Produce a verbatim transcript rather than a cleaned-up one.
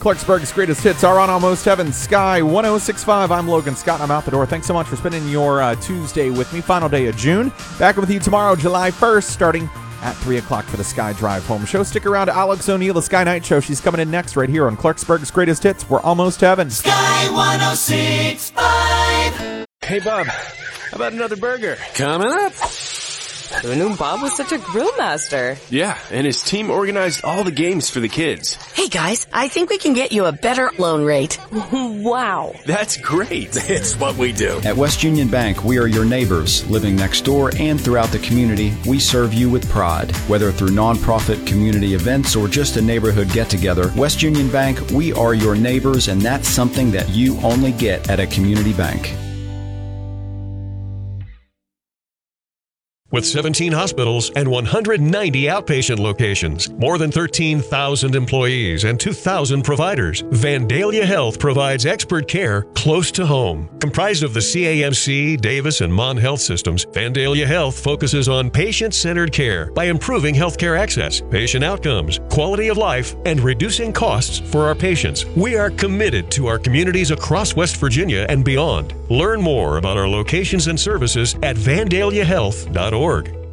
Clarksburg's greatest hits are on Almost Heaven, Sky one oh six point five. I'm Logan Scott, and I'm out the door. Thanks so much for spending your uh, Tuesday with me. Final day of June. Back with you tomorrow, July first, starting at three o'clock for the Sky Drive Home Show. Stick around to Alex O'Neill, the Sky Night Show. She's coming in next right here on Clarksburg's greatest hits. We're Almost Heaven. Sky one oh six point five. Hey, Bob, how about another burger? Coming up. Who knew Bob was such a grill master? Yeah, and his team organized all the games for the kids. Hey guys, I think we can get you a better loan rate. Wow. That's great. It's what we do. At West Union Bank, we are your neighbors. Living next door and throughout the community, we serve you with pride. Whether through nonprofit community events or just a neighborhood get-together, West Union Bank, we are your neighbors, and that's something that you only get at a community bank. With seventeen hospitals and one hundred ninety outpatient locations, more than thirteen thousand employees and two thousand providers, Vandalia Health provides expert care close to home. Comprised of the C A M C, Davis, and Mon Health systems, Vandalia Health focuses on patient-centered care by improving healthcare access, patient outcomes, quality of life, and reducing costs for our patients. We are committed to our communities across West Virginia and beyond. Learn more about our locations and services at vandalia health dot org.